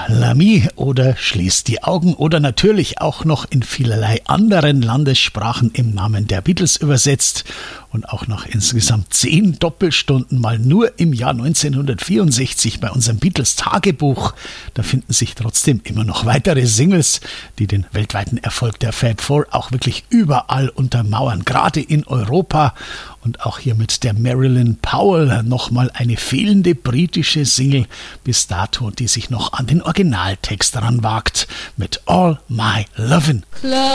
l'ami oder Schließ die Augen oder natürlich auch noch in vielerlei anderen Landessprachen im Namen der Beatles übersetzt und auch nach insgesamt 10 Doppelstunden mal nur im Jahr 1964 bei unserem Beatles-Tagebuch. Da finden sich trotzdem immer noch weitere Singles, die den weltweiten Erfolg der Fab Four auch wirklich überall untermauern, gerade in Europa. Und auch hier mit der Marilyn Powell nochmal eine fehlende britische Single bis dato, die sich noch an den Originaltext ranwagt mit All My Lovin'.